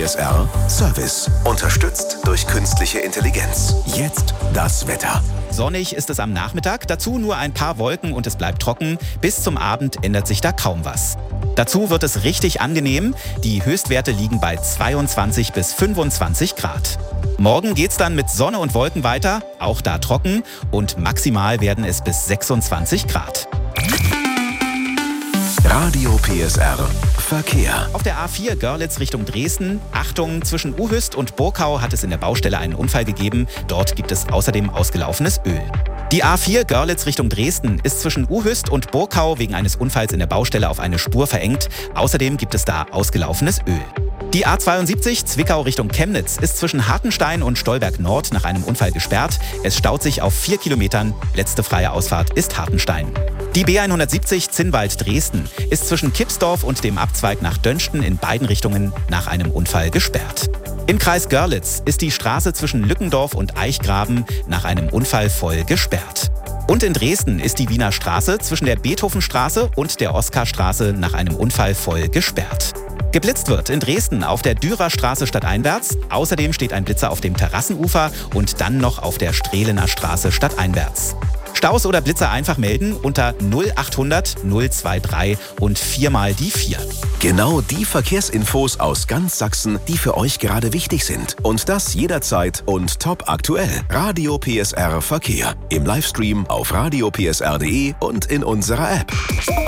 PSR Service. Unterstützt durch künstliche Intelligenz. Jetzt das Wetter. Sonnig ist es am Nachmittag, dazu nur ein paar Wolken und es bleibt trocken. Bis zum Abend ändert sich da kaum was. Dazu wird es richtig angenehm. Die Höchstwerte liegen bei 22 bis 25 Grad. Morgen geht's dann mit Sonne und Wolken weiter, auch da trocken, und maximal werden es bis 26 Grad. Radio PSR Verkehr. Auf der A4 Görlitz Richtung Dresden. Achtung, zwischen Uhüst und Burkau hat es in der Baustelle einen Unfall gegeben. Dort gibt es außerdem ausgelaufenes Öl. Die A4 Görlitz Richtung Dresden ist zwischen Uhüst und Burkau wegen eines Unfalls in der Baustelle auf eine Spur verengt. Außerdem gibt es da ausgelaufenes Öl. Die A72 Zwickau Richtung Chemnitz ist zwischen Hartenstein und Stolberg Nord nach einem Unfall gesperrt. Es staut sich auf 4 Kilometern. Letzte freie Ausfahrt ist Hartenstein. Die B170 Zinnwald Dresden ist zwischen Kipsdorf und dem Abzweig nach Dönsten in beiden Richtungen nach einem Unfall gesperrt. Im Kreis Görlitz ist die Straße zwischen Lückendorf und Eichgraben nach einem Unfall voll gesperrt. Und in Dresden ist die Wiener Straße zwischen der Beethovenstraße und der Oskarstraße nach einem Unfall voll gesperrt. Geblitzt wird in Dresden auf der Dürerstraße stadteinwärts. Außerdem steht ein Blitzer auf dem Terrassenufer und dann noch auf der Strehlener Straße stadteinwärts. Staus oder Blitzer einfach melden unter 0800 023 und 4 mal die 4. Genau die Verkehrsinfos aus ganz Sachsen, die für euch gerade wichtig sind. Und das jederzeit und top aktuell. Radio PSR Verkehr. Im Livestream auf radiopsr.de und in unserer App.